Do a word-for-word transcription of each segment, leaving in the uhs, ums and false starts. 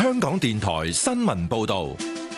香港電台新聞報道。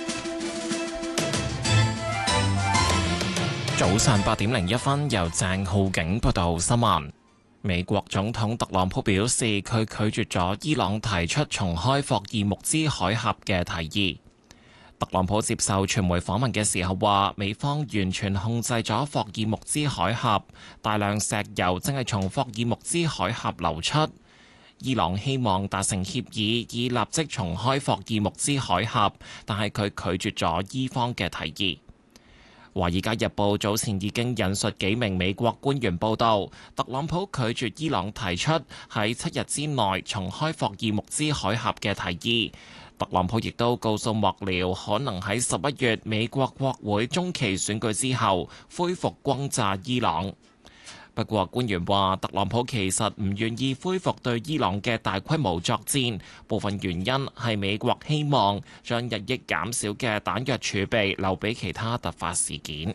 早上八點零一分，由鄭浩景報道新聞。美國總統特朗普表示，佢拒絕咗伊朗提出重開霍爾木茲海峽嘅提議。特朗普接受傳媒訪問嘅時候話，美方完全控制咗霍爾木茲海峽，大量石油正係從霍爾木茲海峽流出。伊朗希望達成協議，以立即重開霍爾木茲海峽，但係佢拒絕咗伊方嘅提議。《華爾街日報》早前已經引述幾名美國官員報道，特朗普拒絕伊朗提出喺七日之內重開霍爾木茲海峽嘅提議。特朗普亦都告訴幕僚，可能喺十一月美國國會中期選舉之後恢復轟炸伊朗。不過官員話，特朗普其實唔願意恢復對伊朗嘅大規模作戰，部分原因係美國希望將日益減少嘅彈藥儲備留俾其他突發事件。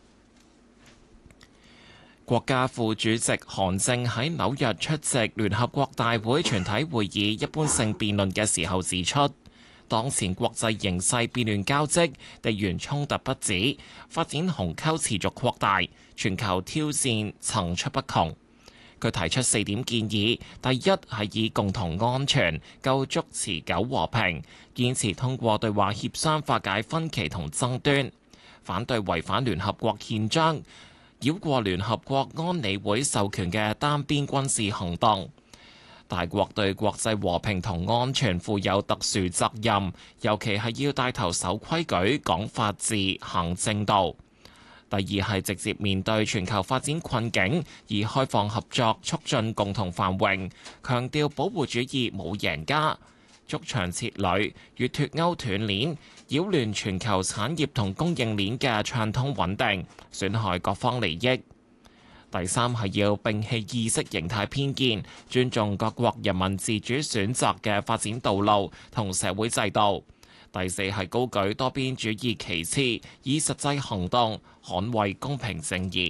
國家副主席韓正喺紐約出席聯合國大會全體會議一般性辯論嘅時候指出，當前國際形勢變亂交織，地緣衝突不止，發展鴻溝持續擴大，全球挑戰層出不窮。佢提出四點建議：第一係以共同安全構築持久和平，堅持通過對話協商化解分歧同爭端，反對違反聯合國憲章、繞過聯合國安理會授權嘅單邊軍事行動。大國對國際和平同安全負有特殊責任，尤其係要帶頭守規矩、講法治、行正道。第二係直接面對全球發展困境，以開放合作促進共同繁榮，強調保護主義冇贏家，築牆設壘與脫鈎斷鏈，擾亂全球產業同供應鏈嘅暢通穩定，損害各方利益。第三係要摒棄意識形態偏見，尊重各國人民自主選擇嘅發展道路同社會制度。第四係高舉多邊主義旗幟，以實際行動捍衛公平正義。